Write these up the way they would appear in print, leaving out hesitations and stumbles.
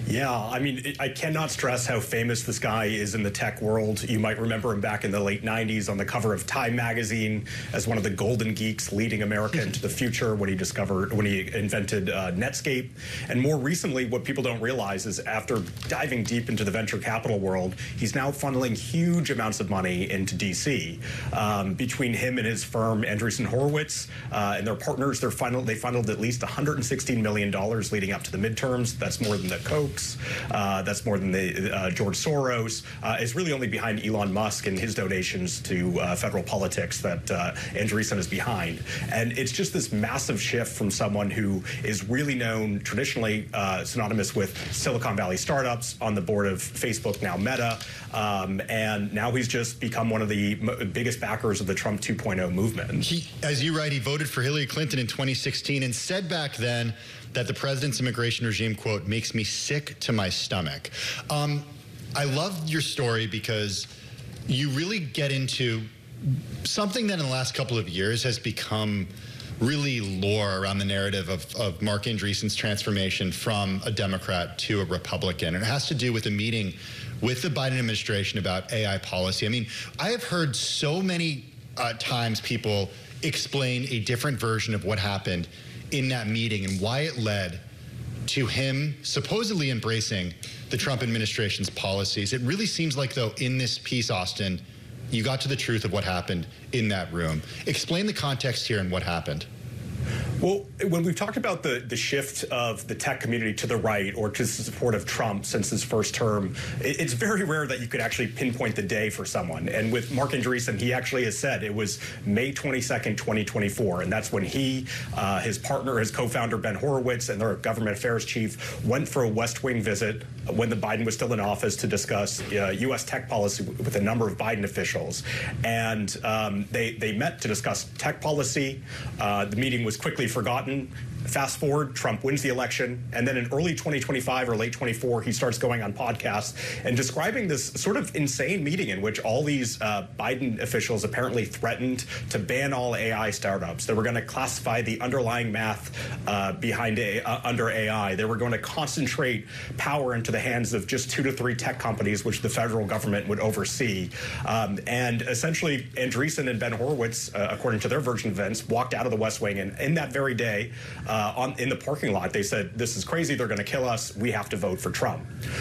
Yeah, I mean, I cannot stress how famous this guy is in the tech world. You might remember him back in the late 90s on the cover of Time magazine as one of the golden geeks leading America into the future when he invented Netscape. And more recently, what people don't realize is after diving deep into the venture capital world, he's now funneling huge amounts of money into DC. Between him and his firm, Andreessen Horowitz, and their partners, they funneled at least $116 million leading up to the midterms. That's more than the Kochs. That's more than the George Soros. It's really only behind Elon Musk and his donations to federal politics that Andreessen is behind. And it's just this massive shift from someone who is really known traditionally synonymous with Silicon Valley startups, on the board of Facebook, now Meta, and now he's just become one of the biggest backers of the Trump 2.0 movement. As you write, he voted for Hillary Clinton in 2016 and said back then that the president's immigration regime, quote, makes me sick to my stomach. I love your story because you really get into something that in the last couple of years has become really lore around the narrative of Marc Andreessen's transformation from a Democrat to a Republican. And it has to do with a meeting with the Biden administration about AI policy. I mean, I have heard so many times people explain a different version of what happened in that meeting and why it led to him supposedly embracing the Trump administration's policies. It really seems like, though, in this piece, Austin, you got to the truth of what happened in that room. Explain the context here and what happened. Well, when we've talked about the shift of the tech community to the right or to the support of Trump since his first term, it's very rare that you could actually pinpoint the day for someone. And with Marc Andreessen, he actually has said it was May 22nd, 2024. And that's when he, his partner, his co-founder, Ben Horowitz, and their government affairs chief went for a West Wing visit when the Biden was still in office to discuss U.S. tech policy with a number of Biden officials. And they met to discuss tech policy. The meeting was quickly forgotten. Fast forward, Trump wins the election, and then in early 2025 or late 24, he starts going on podcasts and describing this sort of insane meeting in which all these Biden officials apparently threatened to ban all AI startups. They were going to classify the underlying math behind under AI. They were going to concentrate power into the hands of just 2 to 3 tech companies, which the federal government would oversee. And essentially, Andreessen and Ben Horowitz, according to their version of events, walked out of the West Wing, and in that very day, in the parking lot, they said, this is crazy, they're going to kill us, we have to vote for Trump.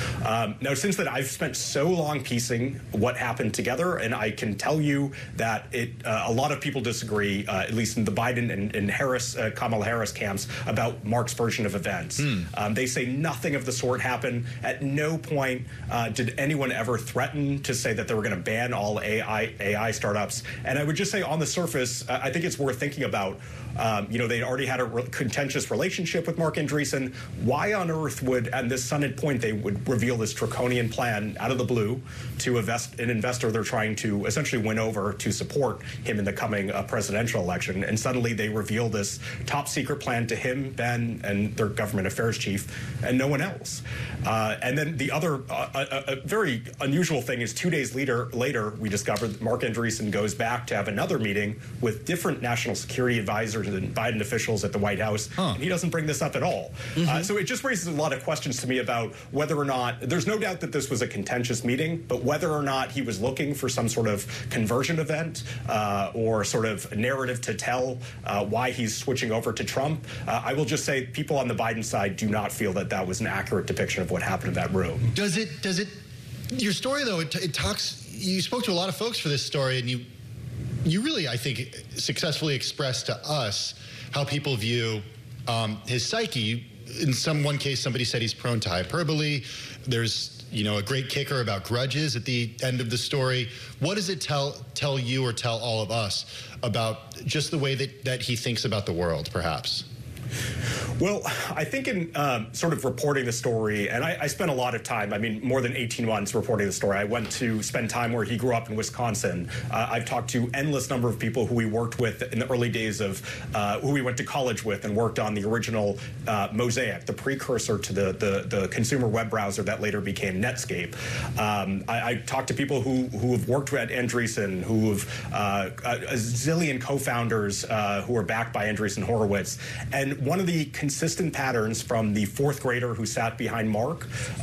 Now, since then, I've spent so long piecing what happened together, and I can tell you that a lot of people disagree, at least in the Biden and Harris, Kamala Harris camps, about Mark's version of events. They say nothing of the sort happened. At no point did anyone ever threaten to say that they were going to ban all AI startups. And I would just say on the surface, I think it's worth thinking about, they already had a contentious relationship with Marc Andreessen. Why on earth would, at this Senate point, they would reveal this draconian plan out of the blue to invest an investor they're trying to essentially win over to support him in the coming presidential election? And suddenly they reveal this top secret plan to him, Ben, and their government affairs chief, and no one else. And then the other a very unusual thing is 2 days later, we discovered that Marc Andreessen goes back to have another meeting with different national security advisors and Biden officials at the White House, and he doesn't bring this up at all. So it just raises a lot of questions to me about whether or not, there's no doubt that this was a contentious meeting, but whether or not he was looking for some sort of conversion event or sort of narrative to tell why he's switching over to Trump. I will just say people on the Biden side do not feel that that was an accurate depiction of what happened in that room. Does it, your story though, it talks, you spoke to a lot of folks for this story, and you really, I think, successfully expressed to us how people view his psyche. In one case, somebody said he's prone to hyperbole. There's, a great kicker about grudges at the end of the story. What does it tell you or tell all of us about just the way that he thinks about the world, perhaps? Well, I think in sort of reporting the story, and I spent a lot of time, I mean, more than 18 months reporting the story. I went to spend time where he grew up in Wisconsin. I've talked to endless number of people who we worked with in the early days of, who we went to college with and worked on the original Mosaic, the precursor to the consumer web browser that later became Netscape. I talked to people who have worked at Andreessen, who have a zillion co-founders who are backed by Andreessen Horowitz. And one of the consistent patterns from the fourth grader who sat behind Mark